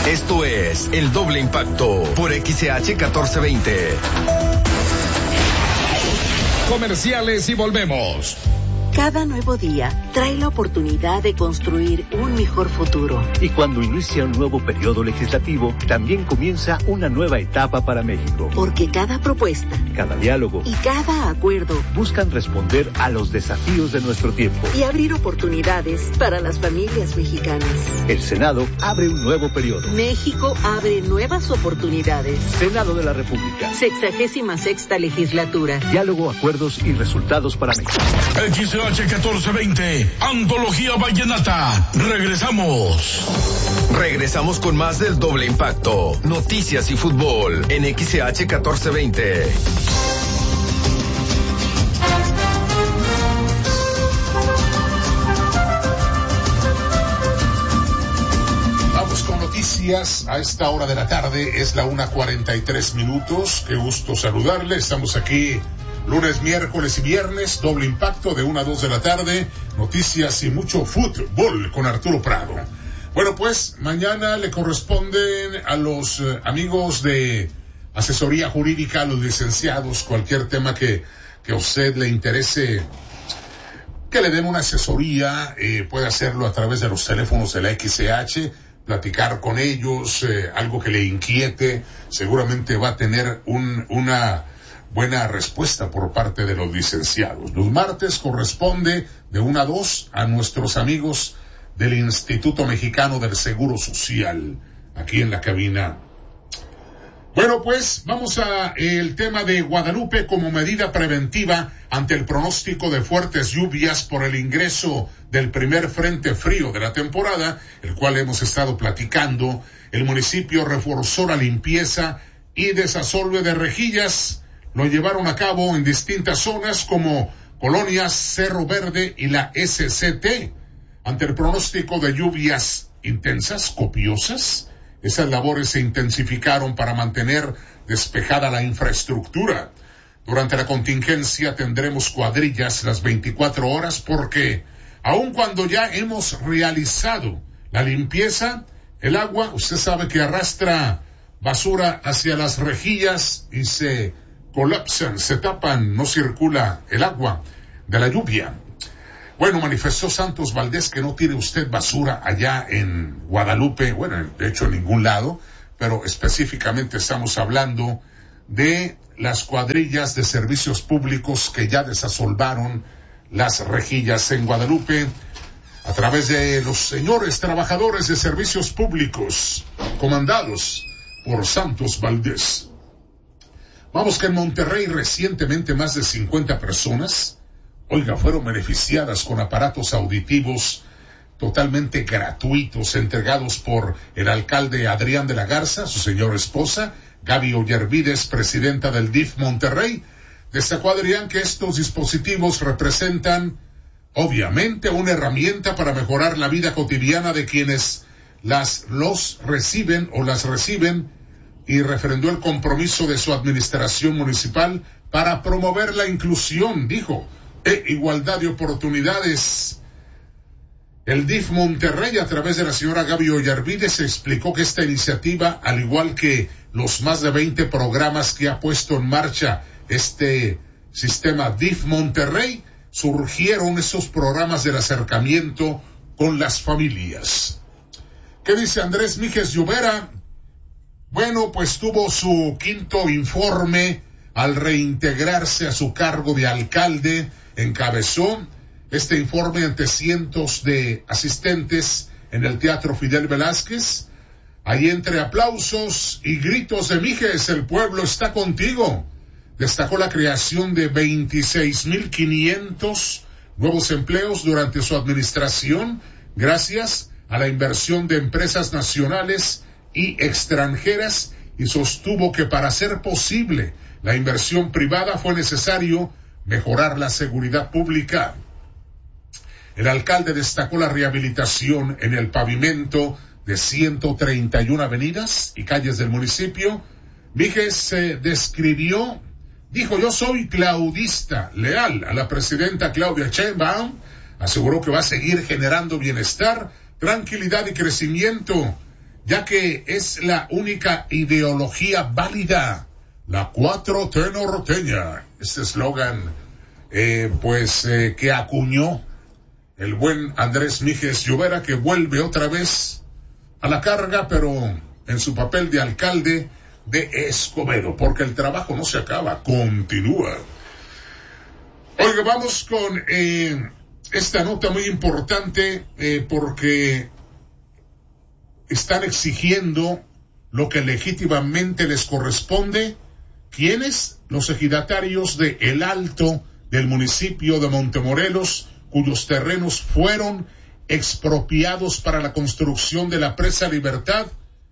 Esto es El Doble Impacto por XH 1420. Comerciales y volvemos. Cada nuevo día trae la oportunidad de construir un mejor futuro. Y cuando inicia un nuevo periodo legislativo, también comienza una nueva etapa para México. Porque cada propuesta, cada diálogo y cada acuerdo buscan responder a los desafíos de nuestro tiempo y abrir oportunidades para las familias mexicanas. El Senado abre un nuevo periodo. México abre nuevas oportunidades. Senado de la República. 66ª legislatura. Diálogo, acuerdos y resultados para México. XH 1420, Antología Vallenata. Regresamos con más del Doble Impacto. Noticias y fútbol en XH 1420. Vamos con noticias a esta hora de la tarde. Es la 1:43. Qué gusto saludarle. Estamos aquí lunes, miércoles y viernes, Doble Impacto de 1 a 2 de la tarde, noticias y mucho fútbol con Arturo Prado. Bueno, pues mañana le corresponden a los amigos de asesoría jurídica, a los licenciados, cualquier tema que a usted le interese, que le den una asesoría, puede hacerlo a través de los teléfonos de la XH, platicar con ellos, algo que le inquiete, seguramente va a tener una buena respuesta por parte de los licenciados. Los martes corresponde de 1 a 2 a nuestros amigos del Instituto Mexicano del Seguro Social, aquí en la cabina. Bueno, pues vamos a el tema de Guadalupe como medida preventiva ante el pronóstico de fuertes lluvias por el ingreso del primer frente frío de la temporada, el cual hemos estado platicando. El municipio reforzó la limpieza y desasolve de rejillas. Lo llevaron a cabo en distintas zonas como Colonias, Cerro Verde y la SCT. Ante el pronóstico de lluvias intensas, copiosas, esas labores se intensificaron para mantener despejada la infraestructura. Durante la contingencia tendremos cuadrillas las 24 horas porque, aun cuando ya hemos realizado la limpieza, el agua, usted sabe que arrastra basura hacia las rejillas y se colapsan, se tapan, no circula el agua de la lluvia. Bueno, manifestó Santos Valdés que no tiene usted basura allá en Guadalupe, bueno, de hecho en ningún lado, pero específicamente estamos hablando de las cuadrillas de servicios públicos que ya desasolvaron las rejillas en Guadalupe a través de los señores trabajadores de servicios públicos comandados por Santos Valdés. Vamos que en Monterrey recientemente más de 50 personas, fueron beneficiadas con aparatos auditivos totalmente gratuitos entregados por el alcalde Adrián de la Garza, su señora esposa, Gaby Ollervides, presidenta del DIF Monterrey. Destacó Adrián que estos dispositivos representan, obviamente, una herramienta para mejorar la vida cotidiana de quienes los reciben o las reciben, y refrendó el compromiso de su administración municipal para promover la inclusión, dijo, e igualdad de oportunidades. El DIF Monterrey, a través de la señora Gaby Ollervides, explicó que esta iniciativa, al igual que los más de 20 programas que ha puesto en marcha este sistema DIF Monterrey, surgieron esos programas del acercamiento con las familias. ¿Qué dice Andrés Míguez Llovera? Bueno, pues tuvo su quinto informe al reintegrarse a su cargo de alcalde. Encabezó este informe ante cientos de asistentes en el Teatro Fidel Velázquez. Ahí entre aplausos y gritos de Míguez, el pueblo está contigo. Destacó la creación de 26,500 nuevos empleos durante su administración, gracias a la inversión de empresas nacionales y extranjeras, y sostuvo que para hacer posible la inversión privada fue necesario mejorar la seguridad pública. El alcalde destacó la rehabilitación en el pavimento de 131 avenidas y calles del municipio. Míguez se describió, dijo: yo soy claudista, leal a la presidenta Claudia Sheinbaum. Aseguró que va a seguir generando bienestar, tranquilidad y crecimiento. ya que es la única ideología válida, la 4T norteña. Este eslogan, que acuñó el buen Andrés Míguez Llovera, que vuelve otra vez a la carga, pero en su papel de alcalde de Escobedo, porque el trabajo no se acaba, continúa. Oiga, vamos con esta nota muy importante, porque están exigiendo lo que legítimamente les corresponde. ¿Quiénes? Los ejidatarios de El Alto del municipio de Montemorelos, cuyos terrenos fueron expropiados para la construcción de la presa Libertad.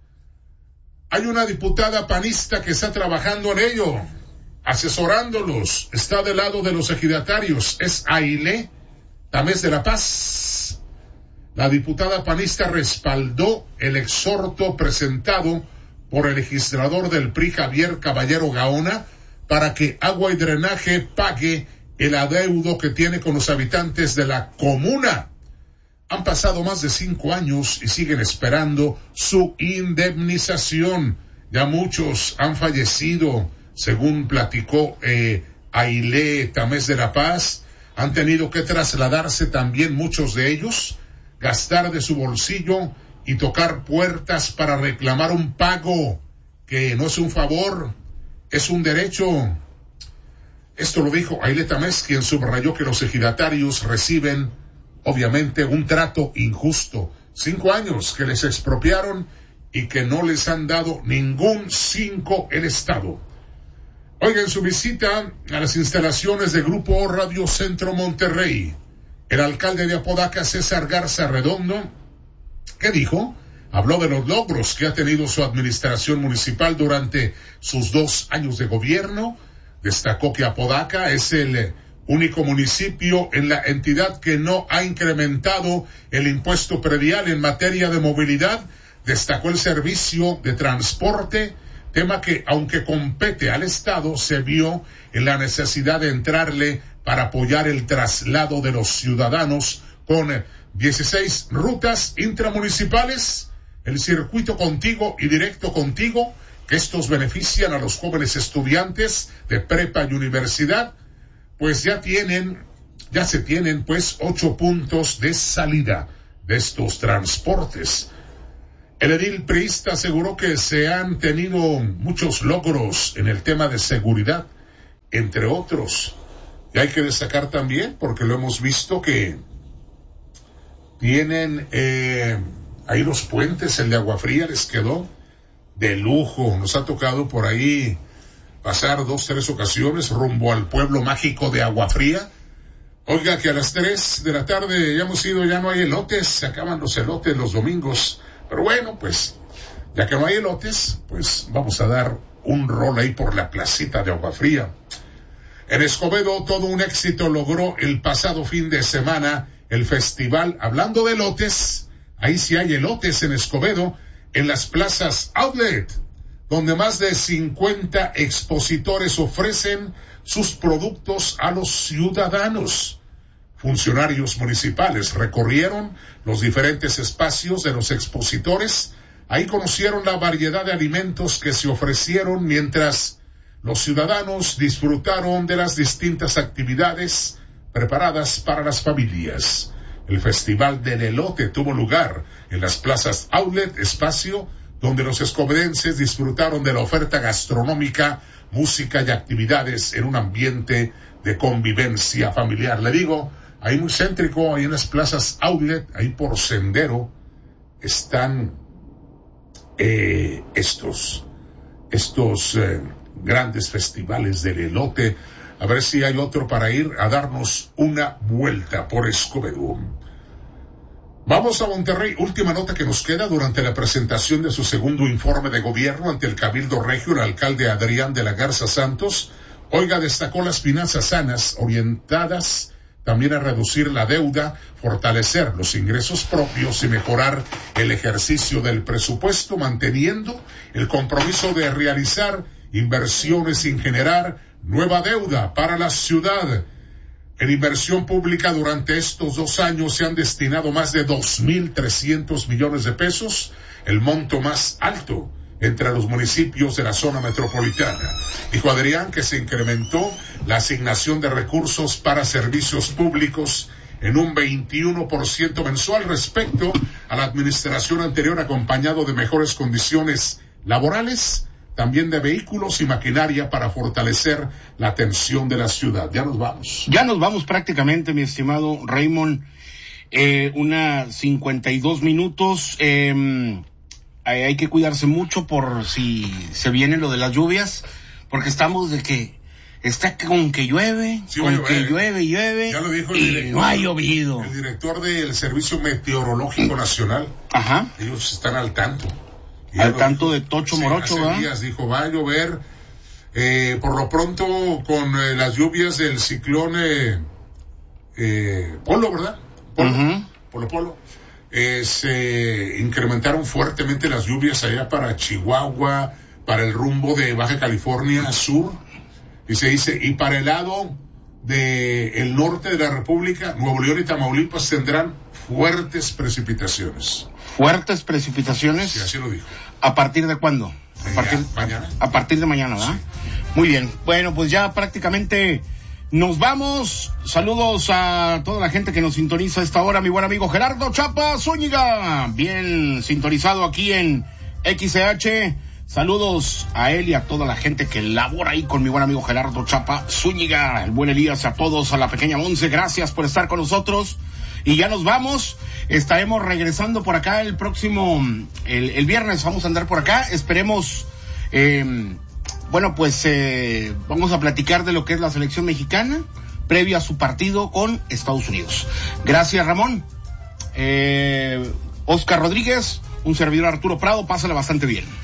Hay una diputada panista que está trabajando en ello, asesorándolos, está del lado de los ejidatarios, es Ailé Tamés de la Paz. La diputada panista respaldó el exhorto presentado por el legislador del PRI, Javier Caballero Gaona, para que Agua y Drenaje pague el adeudo que tiene con los habitantes de la comuna. Han pasado más de 5 años y siguen esperando su indemnización. Ya muchos han fallecido, según platicó Ailé Tamés de la Paz. Han tenido que trasladarse también muchos de ellos, gastar de su bolsillo y tocar puertas para reclamar un pago que no es un favor, es un derecho. Esto lo dijo Ailé Tamés, quien subrayó que los ejidatarios reciben, obviamente, un trato injusto. 5 años que les expropiaron y que no les han dado ningún 5 el Estado. Oiga, en su visita a las instalaciones de Grupo Radio Centro Monterrey, el alcalde de Apodaca, César Garza Redondo, ¿qué dijo? Habló de los logros que ha tenido su administración municipal durante sus 2 años de gobierno. Destacó que Apodaca es el único municipio en la entidad que no ha incrementado el impuesto predial en materia de movilidad. Destacó el servicio de transporte, tema que, aunque compete al Estado, se vio en la necesidad de entrarle para apoyar el traslado de los ciudadanos con 16 rutas intramunicipales, el circuito Contigo y Directo Contigo, que estos benefician a los jóvenes estudiantes de prepa y universidad, pues ya se tienen 8 puntos de salida de estos transportes. El edil priista aseguró que se han tenido muchos logros en el tema de seguridad, entre otros. Y hay que destacar también, porque lo hemos visto, que tienen ahí los puentes, el de Agua Fría les quedó de lujo. Nos ha tocado por ahí pasar 2-3 ocasiones rumbo al pueblo mágico de Agua Fría. Oiga, que a las 3 de la tarde ya hemos ido, ya no hay elotes, se acaban los elotes los domingos. Pero bueno, pues, ya que no hay elotes, pues vamos a dar un rol ahí por la placita de Agua Fría. En Escobedo todo un éxito logró el pasado fin de semana el festival. Hablando de elotes, ahí sí hay elotes en Escobedo, en las plazas Outlet, donde más de 50 expositores ofrecen sus productos a los ciudadanos. Funcionarios municipales recorrieron los diferentes espacios de los expositores. Ahí conocieron la variedad de alimentos que se ofrecieron, mientras los ciudadanos disfrutaron de las distintas actividades preparadas para las familias. El Festival del Elote tuvo lugar en las plazas Outlet, espacio donde los escobedenses disfrutaron de la oferta gastronómica, música y actividades en un ambiente de convivencia familiar. Le digo, ahí muy céntrico, ahí en las plazas Outlet, ahí por Sendero, están estos grandes festivales del elote. A ver si hay otro para ir a darnos una vuelta por Escobedo. Vamos a Monterrey. Última nota que nos queda. Durante la presentación de su segundo informe de gobierno ante el Cabildo Regio, el alcalde Adrián de la Garza Santos, oiga, destacó las finanzas sanas, orientadas también a reducir la deuda, fortalecer los ingresos propios y mejorar el ejercicio del presupuesto, manteniendo el compromiso de realizar inversiones sin generar nueva deuda para la ciudad. En inversión pública durante estos 2 años se han destinado más de 2.300 millones de pesos, el monto más alto entre los municipios de la zona metropolitana. Dijo Adrián que se incrementó la asignación de recursos para servicios públicos en un 21% mensual respecto a la administración anterior, acompañado de mejores condiciones laborales, también de vehículos y maquinaria para fortalecer la atención de la ciudad. Ya nos vamos. Ya nos vamos prácticamente, mi estimado Raymond. Unas 52 minutos. Hay que cuidarse mucho por si se viene lo de las lluvias, porque estamos de que está con que llueve, sí, con que llueve. Ya lo dijo el y director, no ha llovido. El director del Servicio Meteorológico Nacional. Ajá. Ellos están al tanto. Al tanto de Tocho Morocho, ¿verdad? Hace días dijo, va a llover, por lo pronto con las lluvias del ciclón Polo, ¿verdad? Polo. Se incrementaron fuertemente las lluvias allá para Chihuahua, para el rumbo de Baja California Sur, y se dice, y para el lado del norte de la República, Nuevo León y Tamaulipas tendrán fuertes precipitaciones. ¿Fuertes precipitaciones? Sí, así lo dijo. ¿A partir de cuándo? Mañana. A partir de mañana, ¿verdad? Sí. Muy bien. Bueno, pues ya prácticamente nos vamos. Saludos a toda la gente que nos sintoniza a esta hora. Mi buen amigo Gerardo Chapa Zúñiga, bien sintonizado aquí en XCH. Saludos a él y a toda la gente que labora ahí con mi buen amigo Gerardo Chapa Zúñiga, el buen Elías, a todos, a la pequeña Monse, gracias por estar con nosotros. Y ya nos vamos, estaremos regresando por acá el próximo, el viernes vamos a andar por acá, esperemos, vamos a platicar de lo que es la selección mexicana, previo a su partido con Estados Unidos. Gracias, Ramón. Oscar Rodríguez, un servidor Arturo Prado, pásala bastante bien.